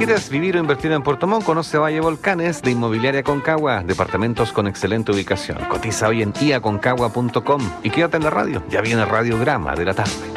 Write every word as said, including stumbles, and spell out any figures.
¿Quieres vivir o invertir en Puerto Montt? Conoce Valle Volcanes de Inmobiliaria Concagua, departamentos con excelente ubicación. Cotiza hoy en i a concagua punto com y quédate en la radio, ya viene Radiograma de la tarde.